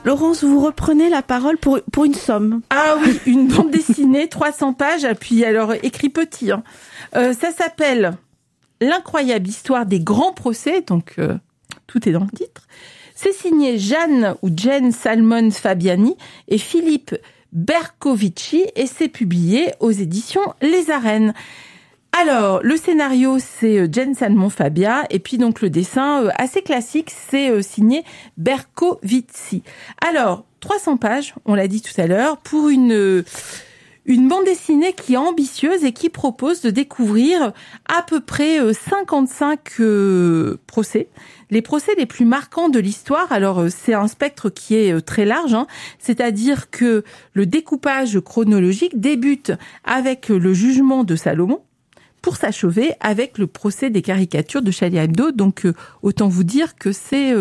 Laurence, vous reprenez la parole pour une somme. Ah oui, une bande dessinée, 300 pages, puis alors écrit petit. Hein. Ça s'appelle L'incroyable histoire des grands procès, donc tout est dans le titre. C'est signé Jeanne ou Jen Salmon Fabiani et Philippe Bercovici et c'est publié aux éditions Les Arènes. Alors, le scénario, c'est Jen Salmon Fabia, et puis donc le dessin assez classique, c'est signé Bercovici. Alors, 300 pages, on l'a dit tout à l'heure, pour une bande dessinée qui est ambitieuse et qui propose de découvrir à peu près 55 procès. Les procès les plus marquants de l'histoire, alors c'est un spectre qui est très large, hein, c'est-à-dire que le découpage chronologique débute avec le jugement de Salomon, pour s'achever avec le procès des caricatures de Charlie Hebdo. Donc, autant vous dire que c'est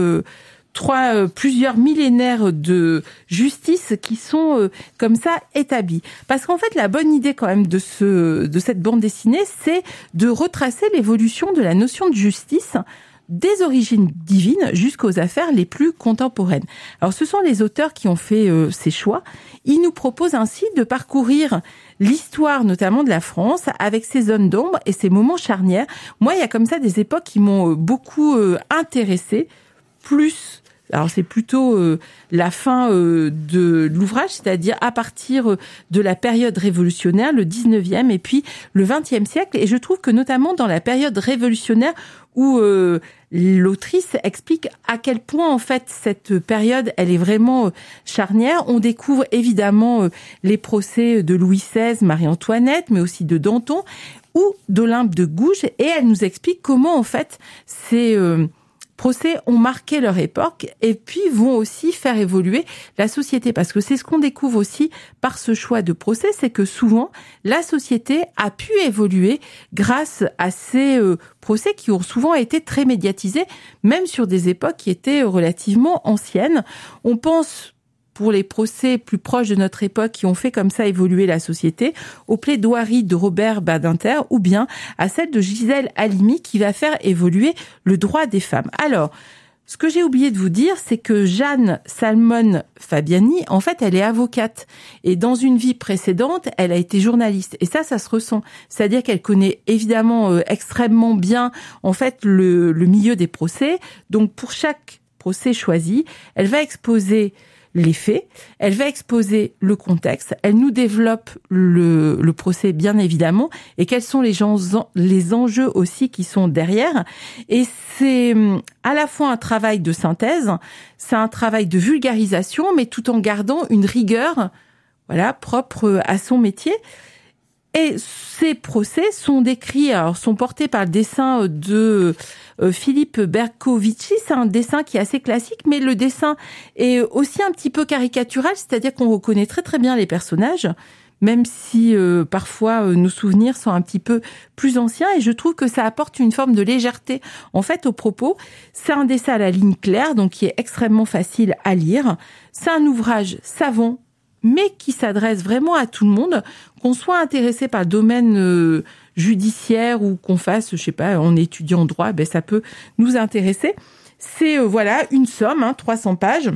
plusieurs millénaires de justice qui sont comme ça établis. Parce qu'en fait, la bonne idée quand même de cette bande dessinée, c'est de retracer l'évolution de la notion de justice des origines divines jusqu'aux affaires les plus contemporaines. Alors, ce sont les auteurs qui ont fait ces choix. Ils nous proposent ainsi de parcourir l'histoire notamment de la France avec ses zones d'ombre et ses moments charnières. Moi, il y a comme ça des époques qui m'ont beaucoup intéressée, plus... Alors c'est plutôt la fin de l'ouvrage, c'est-à-dire à partir de la période révolutionnaire, le 19e et puis le 20e siècle. Et je trouve que notamment dans la période révolutionnaire où l'autrice explique à quel point en fait cette période elle est vraiment charnière. On découvre évidemment les procès de Louis XVI, Marie-Antoinette, mais aussi de Danton ou d'Olympe de Gouges. Et elle nous explique comment en fait ces procès ont marqué leur époque et puis vont aussi faire évoluer la société. Parce que c'est ce qu'on découvre aussi par ce choix de procès, c'est que souvent, la société a pu évoluer grâce à ces procès qui ont souvent été très médiatisés, même sur des époques qui étaient relativement anciennes. On pense, pour les procès plus proches de notre époque qui ont fait comme ça évoluer la société, aux plaidoiries de Robert Badinter ou bien à celle de Gisèle Halimi qui va faire évoluer le droit des femmes. Alors, ce que j'ai oublié de vous dire, c'est que Jeanne Salmon Fabiani, en fait, elle est avocate. Et dans une vie précédente, elle a été journaliste. Et ça se ressent. C'est-à-dire qu'elle connaît évidemment extrêmement bien, en fait, le milieu des procès. Donc, pour chaque procès choisi, elle va exposer les faits, elle va exposer le contexte, elle nous développe le procès bien évidemment et quels sont les enjeux aussi qui sont derrière. Et c'est à la fois un travail de synthèse, c'est un travail de vulgarisation, mais tout en gardant une rigueur, voilà, propre à son métier. Et ces procès sont décrits, alors sont portés par le dessin de Philippe Bercovici. C'est un dessin qui est assez classique, mais le dessin est aussi un petit peu caricatural, c'est-à-dire qu'on reconnaît très très bien les personnages, même si parfois nos souvenirs sont un petit peu plus anciens. Et je trouve que ça apporte une forme de légèreté en fait au propos. C'est un dessin à la ligne claire, donc qui est extrêmement facile à lire. C'est un ouvrage savant, mais qui s'adresse vraiment à tout le monde, qu'on soit intéressé par le domaine judiciaire ou qu'on fasse, je sais pas, en étudiant droit, ben ça peut nous intéresser. C'est voilà une somme, 300 pages.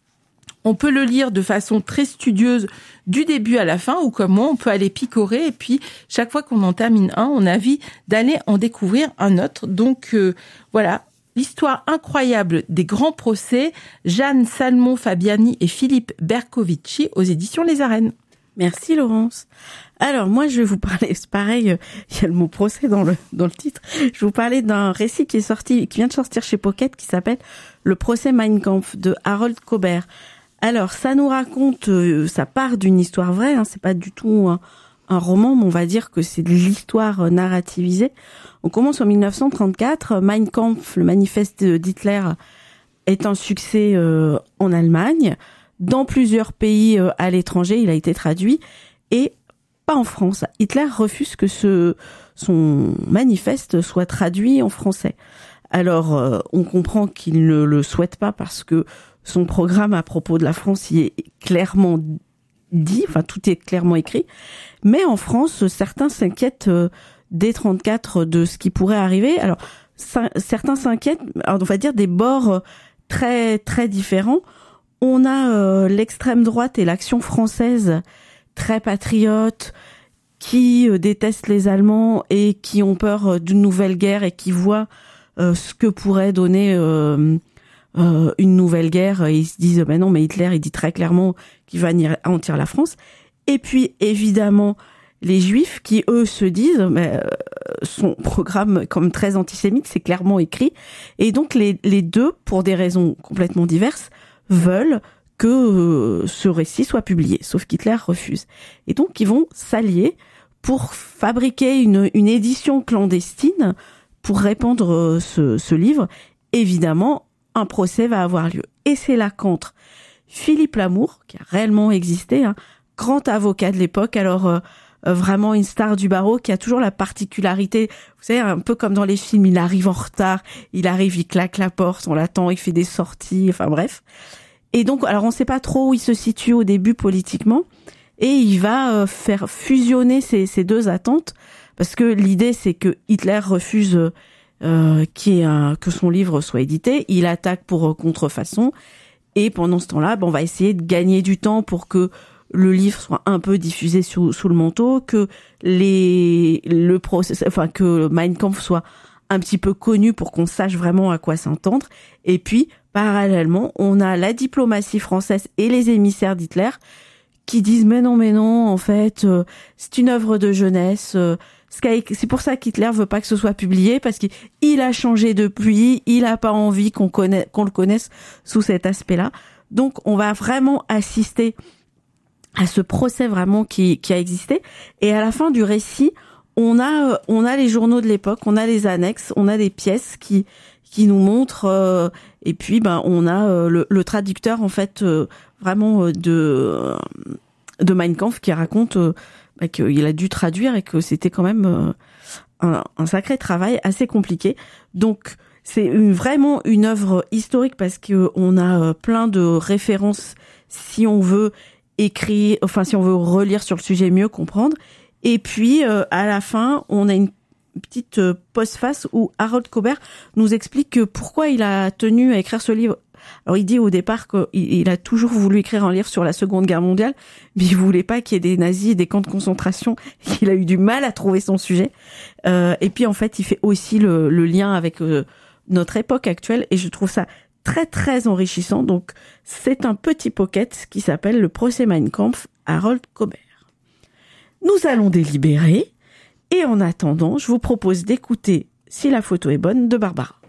On peut le lire de façon très studieuse du début à la fin, ou comme moi, on peut aller picorer et puis chaque fois qu'on en termine un, on a envie d'aller en découvrir un autre. Donc voilà. L'histoire incroyable des grands procès, Jeanne Salmon Fabiani et Philippe Bercovici aux éditions Les Arènes. Merci Laurence. Alors moi je vais vous parler, c'est pareil, il y a le mot procès dans le titre. Je vais vous parler d'un récit qui vient de sortir chez Pocket qui s'appelle Le procès Mein Kampf de Harold Kober. Alors ça nous raconte, ça part d'une histoire vraie, c'est pas du tout un roman, mais on va dire que c'est de l'histoire narrativisée. On commence en 1934. Mein Kampf, le manifeste d'Hitler, est un succès en Allemagne, dans plusieurs pays à l'étranger. Il a été traduit et pas en France. Hitler refuse que son manifeste soit traduit en français. Alors, on comprend qu'il ne le souhaite pas parce que son programme à propos de la France y est clairement dit, enfin tout est clairement écrit. Mais en France, certains s'inquiètent dès 34 de ce qui pourrait arriver. Alors, certains s'inquiètent, on va dire des bords très très différents. On a l'extrême droite et l'action française très patriote, qui détestent les Allemands et qui ont peur d'une nouvelle guerre et qui voient ce que pourrait donner une nouvelle guerre. Et ils se disent non, mais Hitler, il dit très clairement qu'il va anéantir la France. Et puis évidemment les Juifs qui eux se disent son programme comme très antisémite, c'est clairement écrit. Et donc les deux, pour des raisons complètement diverses, veulent que ce récit soit publié, sauf qu'Hitler refuse. Et donc ils vont s'allier pour fabriquer une édition clandestine pour répandre ce livre. Évidemment, un procès va avoir lieu. Et c'est là qu'entre Philippe Lamour, qui a réellement existé, grand avocat de l'époque, alors vraiment une star du barreau, qui a toujours la particularité, vous savez, un peu comme dans les films, il arrive en retard, il claque la porte, on l'attend, il fait des sorties, enfin bref. Et donc, alors on ne sait pas trop où il se situe au début politiquement, et il va faire fusionner ces deux attentes, parce que l'idée c'est que Hitler refuse que son livre soit édité, il attaque pour contrefaçon, et pendant ce temps-là, on va essayer de gagner du temps pour que le livre soit un peu diffusé sous le manteau, que que Mein Kampf soit un petit peu connu pour qu'on sache vraiment à quoi s'entendre. Et puis, parallèlement, on a la diplomatie française et les émissaires d'Hitler qui disent mais non, en fait, c'est une œuvre de jeunesse. C'est pour ça qu'Hitler veut pas que ce soit publié, parce qu'il a changé depuis, il a pas envie qu'on le connaisse sous cet aspect-là. Donc, on va vraiment assister à ce procès vraiment qui a existé. Et à la fin du récit, on a les journaux de l'époque, on a les annexes, on a des pièces qui nous montrent, et puis on a le traducteur en fait vraiment de Mein Kampf qui raconte qu'il a dû traduire et que c'était quand même un sacré travail assez compliqué. Donc c'est vraiment une œuvre historique parce que on a plein de références si on veut si on veut relire sur le sujet, mieux comprendre. Et puis à la fin, on a une petite postface où Harold Kober nous explique pourquoi il a tenu à écrire ce livre. Alors il dit au départ qu'il a toujours voulu écrire un livre sur la Seconde Guerre mondiale, mais il voulait pas qu'il y ait des nazis et des camps de concentration, qu'il a eu du mal à trouver son sujet. Et puis en fait, il fait aussi le lien avec notre époque actuelle, et je trouve ça très très enrichissant. Donc c'est un petit pocket qui s'appelle Le procès Mein Kampf, Harold Kober. Nous allons délibérer, et en attendant, je vous propose d'écouter Si la photo est bonne de Barbara.